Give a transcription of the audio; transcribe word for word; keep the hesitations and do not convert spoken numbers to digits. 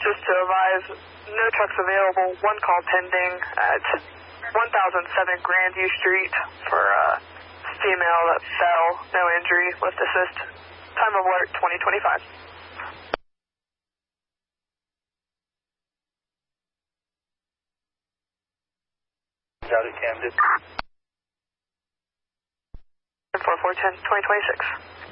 Just to advise, no trucks available, one call pending at one thousand seven Grandview Street for a female that fell, no injury, lift assist. Time of alert twenty twenty-five. Got it, Camden. four four ten, twenty twenty-six.